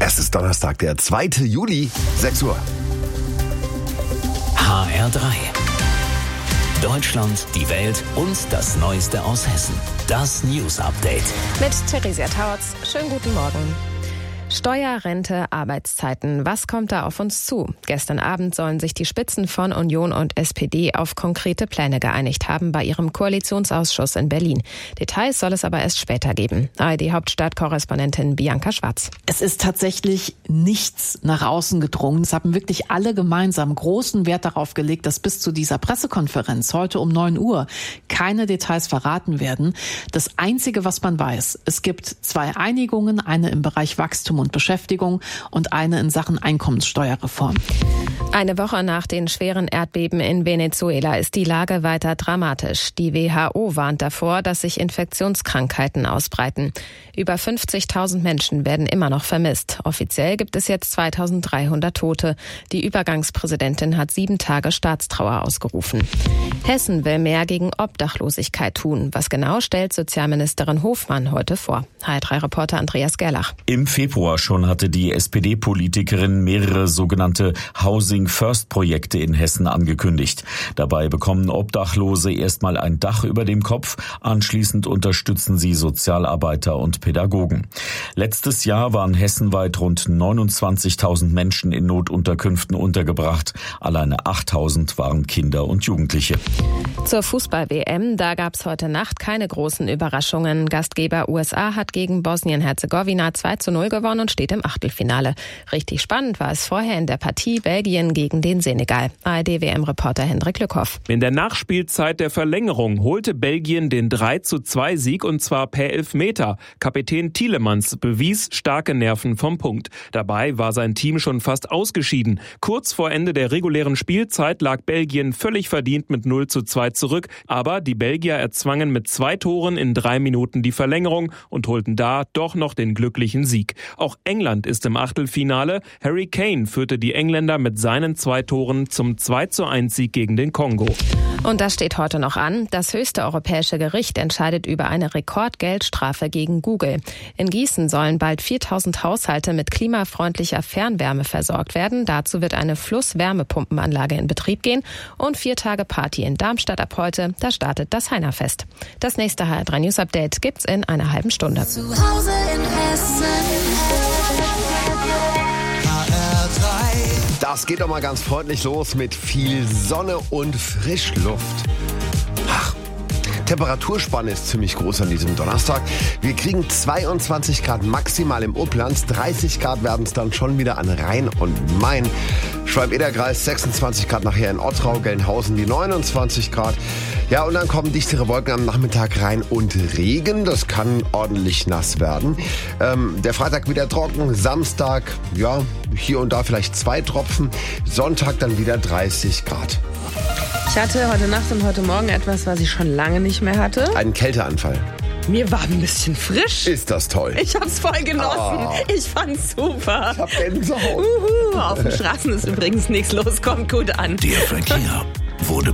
Es ist Donnerstag, der 2. Juli, 6 Uhr. HR3. Deutschland, die Welt und das Neueste aus Hessen. Das News Update. Mit Theresia Tautz. Schönen guten Morgen. Steuer, Rente, Arbeitszeiten. Was kommt da auf uns zu? Gestern Abend sollen sich die Spitzen von Union und SPD auf konkrete Pläne geeinigt haben bei ihrem Koalitionsausschuss in Berlin. Details soll es aber erst später geben. ARD-Hauptstadtkorrespondentin Bianca Schwarz. Es ist tatsächlich nichts nach außen gedrungen. Es haben wirklich alle gemeinsam großen Wert darauf gelegt, dass bis zu dieser Pressekonferenz heute um 9 Uhr keine Details verraten werden. Das Einzige, was man weiß, es gibt 2 Einigungen, eine im Bereich Wachstum und Beschäftigung und eine in Sachen Einkommenssteuerreform. Eine Woche nach den schweren Erdbeben in Venezuela ist die Lage weiter dramatisch. Die WHO warnt davor, dass sich Infektionskrankheiten ausbreiten. Über 50.000 Menschen werden immer noch vermisst. Offiziell gibt es jetzt 2.300 Tote. Die Übergangspräsidentin hat 7 Tage Staatstrauer ausgerufen. Hessen will mehr gegen Obdachlosigkeit tun. Was genau, stellt Sozialministerin Hofmann heute vor. HR3-Reporter Andreas Gerlach. Im Februar schon hatte die SPD-Politikerin mehrere sogenannte Housing First-Projekte in Hessen angekündigt. Dabei bekommen Obdachlose erstmal ein Dach über dem Kopf, anschließend unterstützen sie Sozialarbeiter und Pädagogen. Letztes Jahr waren hessenweit rund 29.000 Menschen in Notunterkünften untergebracht. Alleine 8.000 waren Kinder und Jugendliche. Zur Fußball-WM, da gab es heute Nacht keine großen Überraschungen. Gastgeber USA hat gegen Bosnien-Herzegowina 2:0 gewonnen und steht im Achtelfinale. Richtig spannend war es vorher in der Partie Belgien gegen den Senegal. ARD-WM-Reporter Hendrik Lückhoff. In der Nachspielzeit der Verlängerung holte Belgien den 3:2-Sieg und zwar per Elfmeter. Kapitän Tielemans bewies starke Nerven vom Punkt. Dabei war sein Team schon fast ausgeschieden. Kurz vor Ende der regulären Spielzeit lag Belgien völlig verdient mit 0:2 zurück. Aber die Belgier erzwangen mit 2 Toren in 3 Minuten die Verlängerung und holten da doch noch den glücklichen Sieg. Auch England ist im Achtelfinale. Harry Kane führte die Engländer mit seinen 2 Toren zum 2:1-Sieg gegen den Kongo. Und das steht heute noch an. Das höchste europäische Gericht entscheidet über eine Rekordgeldstrafe gegen Google. In Gießen sollen bald 4.000 Haushalte mit klimafreundlicher Fernwärme versorgt werden. Dazu wird eine Flusswärmepumpenanlage in Betrieb gehen. Und 4 Tage Party in Darmstadt ab heute. Da startet das Heinerfest. Das nächste HR3 News Update gibt's in einer halben Stunde. Zu Hause in Hessen. Das geht doch mal ganz freundlich los mit viel Sonne und Frischluft. Ach, Temperaturspanne ist ziemlich groß an diesem Donnerstag. Wir kriegen 22 Grad maximal im Upland, 30 Grad werden es dann schon wieder an Rhein und Main. Schwalm-Eder-Kreis 26 Grad nachher in Ottrau, Gelnhausen die 29 Grad. Ja, und dann kommen dichtere Wolken am Nachmittag rein und Regen. Das kann ordentlich nass werden. Der Freitag wieder trocken, Samstag, ja, hier und da vielleicht 2 Tropfen. Sonntag dann wieder 30 Grad. Ich hatte heute Nacht und heute Morgen etwas, was ich schon lange nicht mehr hatte. Einen Kälteanfall. Mir war ein bisschen frisch. Ist das toll. Ich hab's voll genossen. Ich fand's super. Ich hab Gänsehaut. Auf den Straßen ist übrigens nichts los. Kommt gut an. Der Verkehr wurde